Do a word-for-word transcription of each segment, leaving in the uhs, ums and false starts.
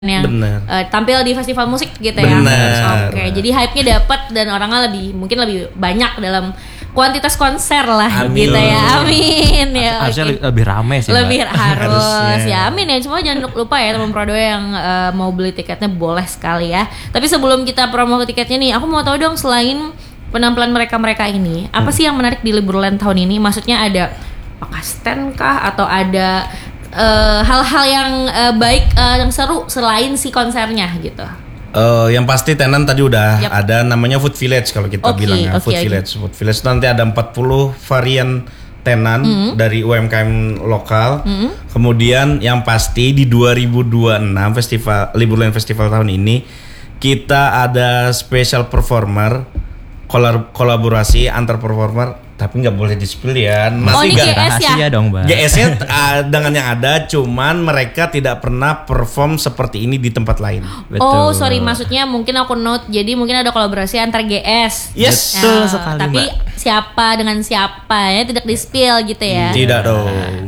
yang uh, tampil di festival musik gitu ya. Bener. Oke, jadi hype-nya dapat dan orangnya lebih mungkin lebih banyak dalam kuantitas konser lah. Amin. Gitu ya. Amin ya. Harusnya okay. lebih ramai sih. Lebih Mbak. harus Harusnya. ya. Amin ya. Cuma jangan lupa ya teman Prodo yang uh, mau beli tiketnya boleh sekali ya. Tapi sebelum kita promo tiketnya nih, aku mau tahu dong selain penampilan mereka-mereka ini, apa hmm. sih yang menarik di Liburland tahun ini? Maksudnya ada apakah stand kah atau ada Uh, hal-hal yang uh, baik, uh, yang seru selain si konsernya gitu. Uh, yang pasti tenan tadi udah yep. ada namanya Food Village kalau kita okay, bilang ya. Okay, Food okay. Village. Food Village itu nanti ada empat puluh varian tenan mm-hmm. dari U M K M lokal. Mm-hmm. Kemudian yang pasti di dua ribu dua puluh enam festival Liburland Festival tahun ini kita ada special performer kolab- kolaborasi antar performer. Tapi nggak boleh di-spill ya. Masih oh, ini G S rahasia ya? dong, Bang. G S-nya uh, dengan yang ada, cuman mereka tidak pernah perform seperti ini di tempat lain. Betul. Oh, sorry, maksudnya mungkin aku note. Jadi mungkin ada kolaborasi antar G S. Yes, nah, betul sekali, tapi Mbak. siapa dengan siapa ya tidak di-spill gitu ya? Tidak dong.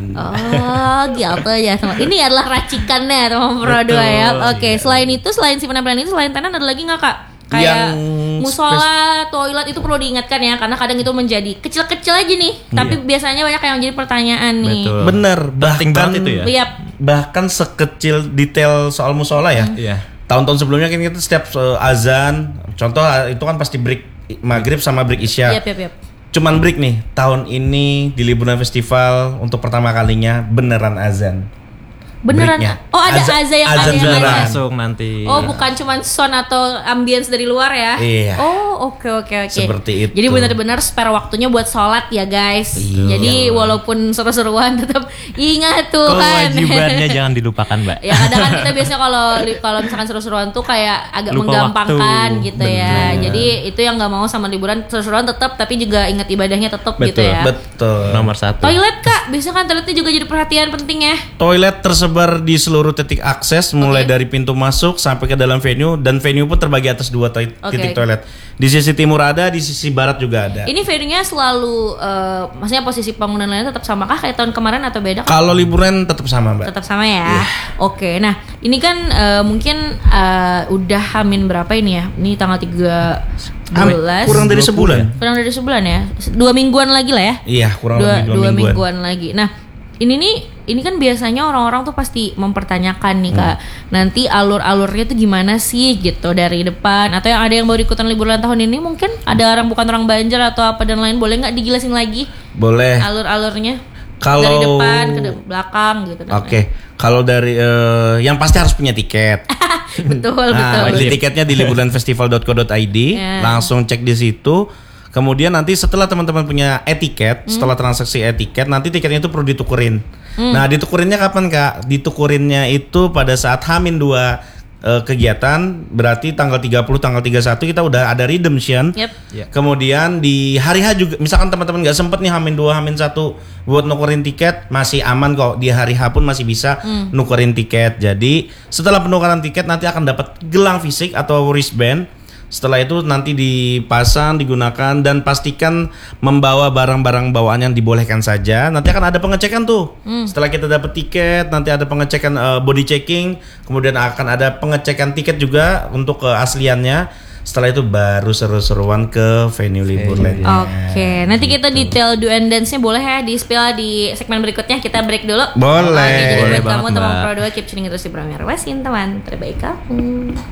Oh, gitu ya. Ini adalah racikannya teman Prodo ya. Oke, okay, selain itu, selain si penampilan itu, selain tenan ada lagi nggak Kak? Kayak yang musola, toilet itu perlu diingatkan ya, karena kadang itu menjadi kecil-kecil aja nih, iya. tapi biasanya banyak yang jadi pertanyaan nih. Betul. Bener, bahkan itu ya. Yep. Bahkan sekecil detail soal musola ya. Iya. Tahun-tahun sebelumnya kan kita setiap uh, azan, contoh itu kan pasti break maghrib sama break isya. Yep, yep, yep. Cuman break nih, tahun ini di Liburland Festival untuk pertama kalinya beneran azan. Beneran? Breaknya. Oh ada azan, azan yang azan ada yang langsung nanti. Oh bukan cuma sound atau ambience dari luar ya? Iya. Oh oke oke oke. Seperti itu. Jadi benar-benar spare waktunya buat sholat ya guys. Iya. Jadi walaupun seru-seruan tetap ingat Tuhan. Kewajibannya jangan dilupakan Mbak. Ya kadang kan kita biasanya kalau kalau misalkan seru-seruan tuh kayak agak lupa menggampangkan waktu. gitu Bener. ya. Jadi itu yang nggak mau sama liburan, seru-seruan tetap tapi juga ingat ibadahnya tetap gitu ya. Betul. Nomor satu. Toilet Kak, biasanya kan toiletnya juga jadi perhatian penting ya. Toilet tersebar di seluruh titik akses mulai okay. dari pintu masuk sampai ke dalam venue, dan venue pun terbagi atas dua to- okay. titik toilet. Di sisi timur ada, di sisi barat juga ada. Ini venue-nya selalu uh, maksudnya posisi bangunan lainnya tetap sama kah kayak tahun kemarin atau beda? Kalau liburan tetap sama, Mbak. Tetap sama ya. Yeah. Oke. Nah, ini kan uh, mungkin uh, udah hamin berapa ini ya? Ini tanggal tiga belas. Kurang dari sebulan. Kurang dari sebulan ya. Dua mingguan lagi lah ya. Iya, kurang dua, lebih dua, dua mingguan. mingguan lagi. Nah, ini nih ini kan biasanya orang-orang tuh pasti mempertanyakan nih Kak, hmm. nanti alur-alurnya tuh gimana sih gitu dari depan, atau yang ada yang baru ikutan liburan tahun ini mungkin ada orang bukan orang Banjar atau apa dan lain, boleh nggak dijelasin lagi? Boleh. Alur-alurnya kalau dari depan ke de- belakang gitu. Oke, okay. Kalau dari uh, yang pasti harus punya tiket. betul nah, betul. Beli tiketnya di liburland festival dot co dot i d, yeah. Langsung cek di situ. Kemudian nanti setelah teman-teman punya e-tiket, hmm. setelah transaksi e-tiket, nanti tiketnya itu perlu ditukerin. Hmm. Nah, ditukurinnya kapan Kak? Ditukurinnya itu pada saat H minus dua e, kegiatan, berarti tanggal tiga puluh, tanggal tiga puluh satu kita udah ada redemption. Yep. Yeah. Kemudian di hari H juga, misalkan teman-teman nggak sempet nih H minus dua, H minus satu buat nukerin tiket, masih aman kok. Di hari H pun masih bisa hmm. nukerin tiket. Jadi setelah penukaran tiket nanti akan dapat gelang fisik atau wristband. Setelah itu nanti dipasang, digunakan, dan pastikan membawa barang-barang bawaan yang dibolehkan saja. Nanti akan ada pengecekan tuh. Hmm. Setelah kita dapat tiket, nanti ada pengecekan uh, body checking, kemudian akan ada pengecekan tiket juga untuk keasliannya. Setelah itu baru seru-seruan ke venue Liburland. Oke, okay. Nanti kita detail do and dance-nya boleh ya di spill di segmen berikutnya. Kita break dulu. Boleh. Oke, jadi boleh buat kamu banget, teman Mbak. Pro dua keep tuning terus di Premier Wasin teman terbaik kamu.